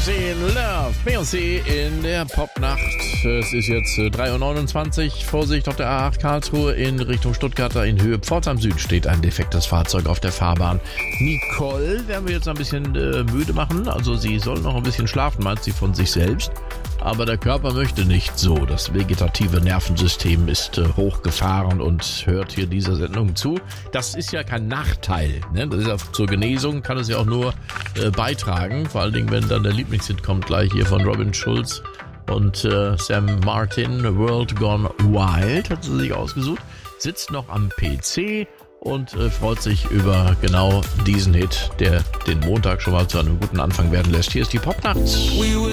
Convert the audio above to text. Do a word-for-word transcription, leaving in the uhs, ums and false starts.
Beyoncé, Love. Beyoncé in der Popnacht. Es ist jetzt drei Uhr neunundzwanzig. Vorsicht auf der A acht Karlsruhe in Richtung Stuttgarter in Höhe Pforzheim Süd steht ein defektes Fahrzeug auf der Fahrbahn. Nicole werden wir jetzt ein bisschen äh, müde machen. Also sie soll noch ein bisschen schlafen, meint sie von sich selbst. Aber der Körper möchte nicht so. Das vegetative Nervensystem ist äh, hochgefahren und hört hier dieser Sendung zu. Das ist ja kein Nachteil. Ne? Das ist ja, zur Genesung kann es ja auch nur äh, beitragen. Vor allen Dingen, wenn dann der Lieblingshit kommt, gleich hier von Robin Schulz und äh, Sam Martin, World Gone Wild, hat sie sich ausgesucht. Sitzt noch am P C und äh, freut sich über genau diesen Hit, der den Montag schon mal zu einem guten Anfang werden lässt. Hier ist die Popnacht.